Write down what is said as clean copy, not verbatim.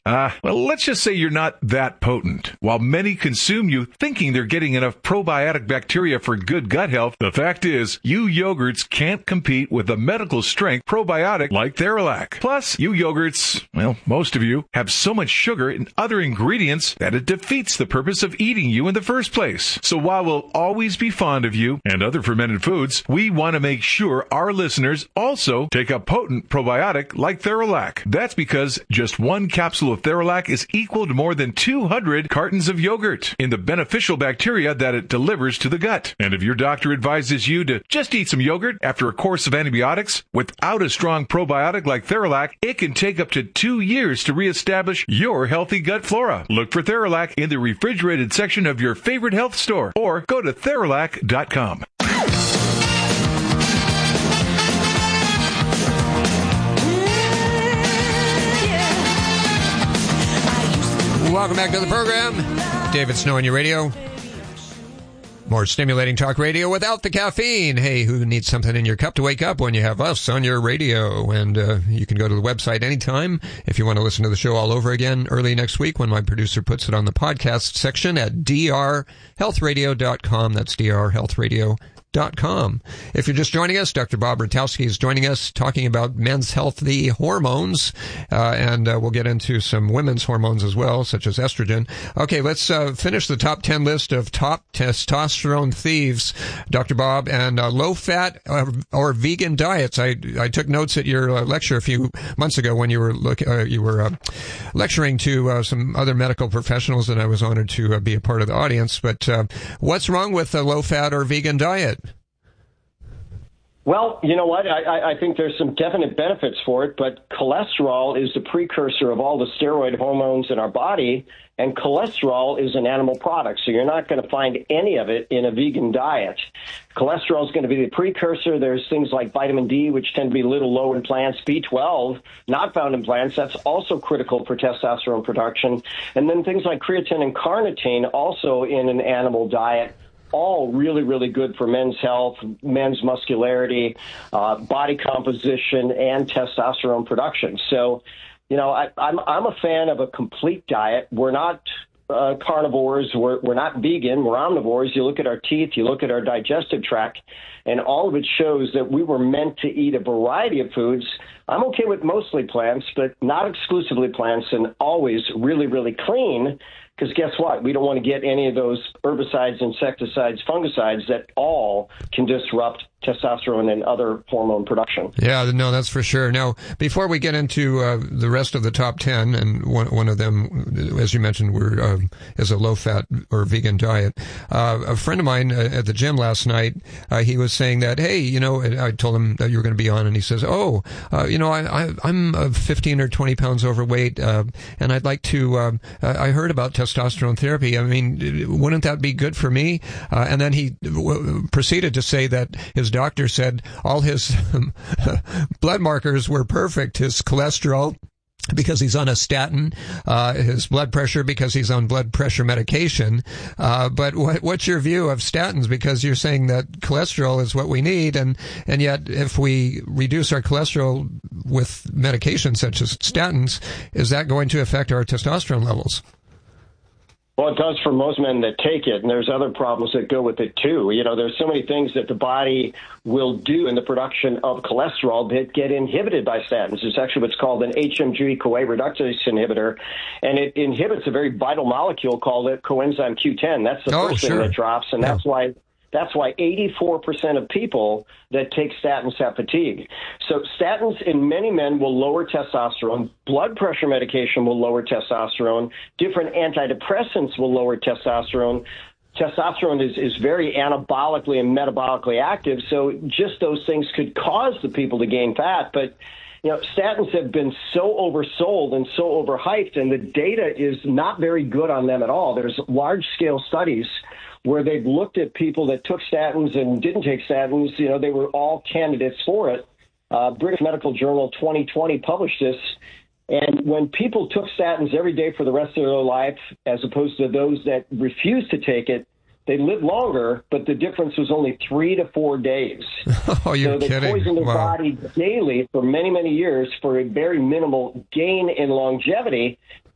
Well, let's just say you're not that potent. While many consume you thinking they're getting enough probiotic bacteria for good gut health, the fact is, you yogurts can't compete with a medical strength probiotic like Theralac. Plus, you yogurts, well, most of you, have so much sugar and other ingredients that it defeats the purpose of eating you in the first place. So while we'll always be fond of you and other fermented foods, we want to make sure our listeners also take a potent probiotic like Theralac. That's because just one capsule of Theralac is equal to more than 200 cartons of yogurt in the beneficial bacteria that it delivers to the gut. And if your doctor advises you to just eat some yogurt after a course of antibiotics without a strong probiotic like Theralac, it can take up to 2 years to reestablish your healthy gut flora. Look for Theralac in the refrigerated section of your favorite health store or go to Theralac.com. Welcome back to the program. David Snow on your radio. More stimulating talk radio without the caffeine. Hey, who needs something in your cup to wake up when you have us on your radio? And you can go to the website anytime if you want to listen to the show all over again early next week when my producer puts it on the podcast section at drhealthradio.com. That's drhealthradio.com. If you're just joining us, Dr. Bob Rutowski is joining us talking about men's healthy hormones, and we'll get into some women's hormones as well, such as estrogen. Okay, let's finish the top 10 list of top testosterone thieves, Dr. Bob, and low-fat or vegan diets. I took notes at your lecture a few months ago when you were lecturing to some other medical professionals, and I was honored to be a part of the audience. But what's wrong with a low-fat or vegan diet? Well, you know what? I think there's some definite benefits for it, but cholesterol is the precursor of all the steroid hormones in our body, and cholesterol is an animal product, so you're not going to find any of it in a vegan diet. Cholesterol is going to be the precursor. There's things like vitamin D, which tend to be a little low in plants. B12, not found in plants, that's also critical for testosterone production. And then things like creatine and carnitine, also in an animal diet, all really, really good for men's health, men's muscularity, body composition, and testosterone production. So, you know, I'm a fan of a complete diet. We're not carnivores. We're not vegan. We're omnivores. You look at our teeth, you look at our digestive tract, and all of it shows that we were meant to eat a variety of foods. I'm okay with mostly plants, but not exclusively plants, and always really, really clean. Because guess what? We don't want to get any of those herbicides, insecticides, fungicides that all can disrupt testosterone and other hormone production. Yeah, no, that's for sure. Now, before we get into the rest of the top 10, and one of them, as you mentioned, is a low-fat or vegan diet. A friend of mine at the gym last night, he was saying that, hey, you know, I told him that you were going to be on, and he says, you know, I'm 15 or 20 pounds overweight, and I'd like to, I heard about testosterone therapy. I mean, wouldn't that be good for me? And then he proceeded to say that his doctor said all his blood markers were perfect. His cholesterol, because he's on a statin, his blood pressure because he's on blood pressure medication. But what's your view of statins? Because you're saying that cholesterol is what we need, and yet if we reduce our cholesterol with medications such as statins, is that going to affect our testosterone levels? Well, it does for most men that take it, and there's other problems that go with it, too. You know, there's so many things that the body will do in the production of cholesterol that get inhibited by statins. It's actually what's called an HMG-CoA reductase inhibitor, and it inhibits a very vital molecule called coenzyme Q10. That's the first thing that drops, and that's why 84% of people that take statins have fatigue. So statins in many men will lower testosterone. Blood pressure medication will lower testosterone. Different antidepressants will lower testosterone. Testosterone is very anabolically and metabolically active, so just those things could cause the people to gain fat. But you know, statins have been so oversold and so overhyped, and the data is not very good on them at all. There's large-scale studies where they've looked at people that took statins and didn't take statins. You know, they were all candidates for it. British Medical Journal 2020 published this. And when people took statins every day for the rest of their life, as opposed to those that refused to take it, they lived longer, but the difference was only 3 to 4 days. Oh, you're kidding. So they poisoned their body daily for many, many years for a very minimal gain in longevity.